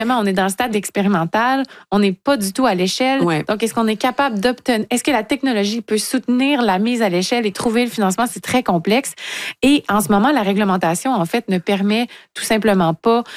on est dans le stade expérimental, on n'est pas du tout à l'échelle. Ouais. Donc, est-ce qu'on est capable d'obtenir, est-ce que la technologie peut soutenir la mise à l'échelle et trouver le financement? C'est très complexe. Et en ce moment, la réglementation, en fait, ne permet tout simplement pas